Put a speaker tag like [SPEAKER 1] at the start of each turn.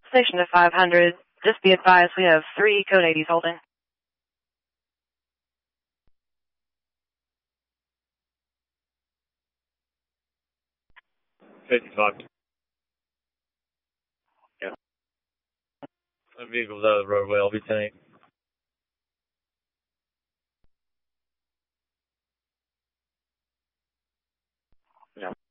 [SPEAKER 1] Station to 500. Just be advised we have 3 code 80s holding.
[SPEAKER 2] Yeah. The vehicle's out of the roadway. I'll be tank. Yeah.